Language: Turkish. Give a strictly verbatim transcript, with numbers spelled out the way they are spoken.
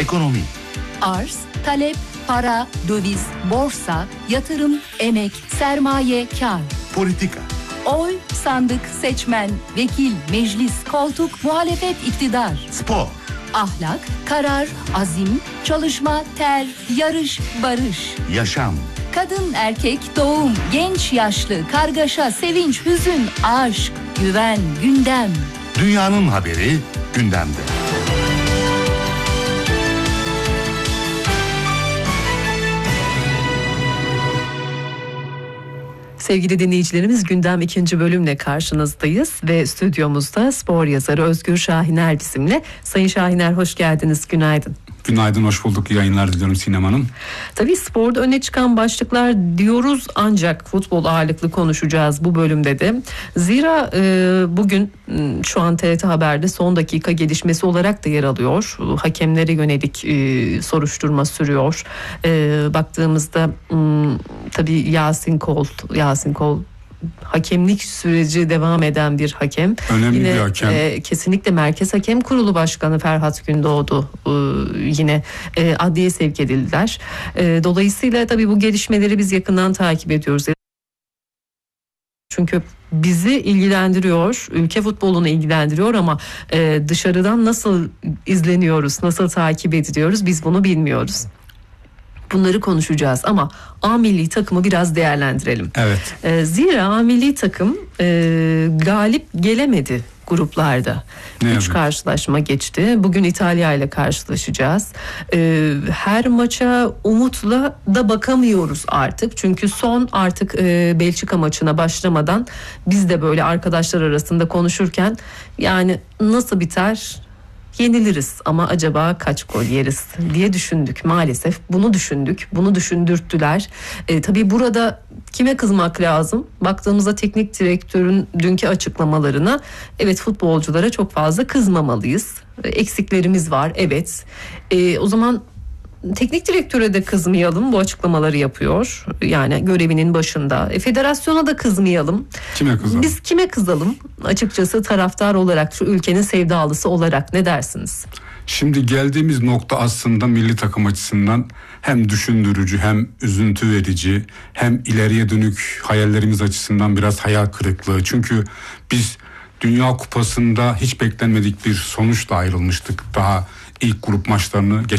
Ekonomi. Arz, talep, para, döviz, borsa, yatırım, emek, sermaye, kar. Politika. Oy, sandık, seçmen, vekil, meclis, koltuk, muhalefet, iktidar. Spor. Ahlak, karar, azim, çalışma, ter, yarış, barış. Yaşam. Kadın, erkek, doğum, genç, yaşlı, kargaşa, sevinç, hüzün, aşk, güven, gündem. Dünyanın haberi gündemde. Sevgili dinleyicilerimiz, gündem ikinci bölümle karşınızdayız ve stüdyomuzda spor yazarı Özgür Şahiner bizimle. Sayın Şahiner, hoş geldiniz, günaydın. Günaydın, hoş bulduk. İyi yayınlar diliyorum Sinem Hanım. Tabii sporda öne çıkan başlıklar diyoruz ancak futbol ağırlıklı konuşacağız bu bölümde de. Zira e, bugün şu an T R T Haber'de son dakika gelişmesi olarak da yer alıyor. Hakemlere yönelik e, soruşturma sürüyor. E, baktığımızda m, tabii Yasin Kol, Yasin Kol hakemlik süreci devam eden bir hakem. Önemli yine, bir hakem. E, kesinlikle Merkez Hakem Kurulu Başkanı Ferhat Gündoğdu e, yine e, adliye sevk edildiler. E, dolayısıyla tabii bu gelişmeleri biz yakından takip ediyoruz. Çünkü bizi ilgilendiriyor, ülke futbolunu ilgilendiriyor ama e, dışarıdan nasıl izleniyoruz, nasıl takip ediliyoruz biz bunu bilmiyoruz. Bunları konuşacağız ama A milli takımı biraz değerlendirelim. Evet. E, zira A milli takım e, galip gelemedi gruplarda. Ne Üç yazık. karşılaşma geçti. Bugün İtalya ile karşılaşacağız. E, her maça umutla da bakamıyoruz artık. Çünkü son artık e, Belçika maçına başlamadan biz de böyle arkadaşlar arasında konuşurken yani nasıl biter? Yeniliriz ama acaba kaç gol yeriz diye düşündük. Maalesef bunu düşündük. Bunu düşündürttüler. E, tabii burada kime kızmak lazım? Baktığımızda teknik direktörün dünkü açıklamalarına, evet futbolculara çok fazla kızmamalıyız. E, eksiklerimiz var, evet. E, o zaman teknik direktöre de kızmayalım, bu açıklamaları yapıyor. Yani görevinin başında. E, federasyona da kızmayalım. Kime kızalım? Biz kime kızalım? Açıkçası taraftar olarak, şu ülkenin sevdalısı olarak ne dersiniz? Şimdi geldiğimiz nokta aslında milli takım açısından hem düşündürücü, hem üzüntü verici, hem ileriye dönük hayallerimiz açısından biraz hayal kırıklığı. Çünkü biz Dünya Kupası'nda hiç beklenmedik bir sonuçla ayrılmıştık. Daha ilk grup maçlarını geç